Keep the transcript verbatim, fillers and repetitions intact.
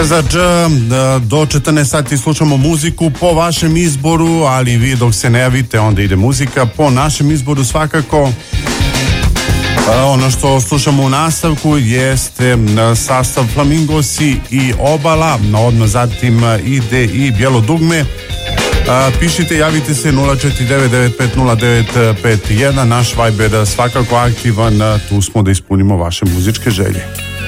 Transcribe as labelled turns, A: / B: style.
A: Do četrnaest sati slušamo muziku po vašem izboru, ali vi dok se ne javite onda ide muzika po našem izboru svakako. Ono što slušamo u nastavku jeste sastav Flamingosi i Obala, odmah zatim ide i Bijelo dugme. Pišite, javite se nula četiri devet devet pet nula devet pet jedan, naš Viber svakako aktivan, tu smo da ispunimo vaše muzičke želje.